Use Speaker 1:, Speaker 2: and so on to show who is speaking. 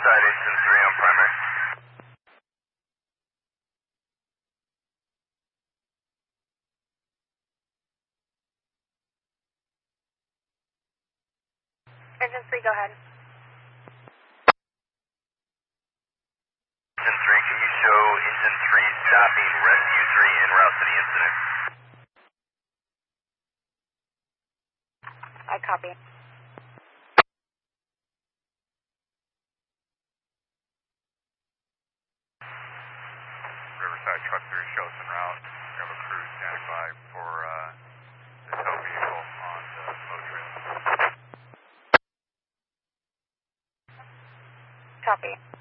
Speaker 1: Riverside, engine 3 on primary.
Speaker 2: Engine 3, go ahead.
Speaker 1: Engine 3, can you show engine 3 stopping rescue 3 en route to the incident?
Speaker 2: I copy.
Speaker 3: Riverside Truck 3 shows en route. We have a crew standing by for the tow vehicle on the boat trail.
Speaker 2: Copy.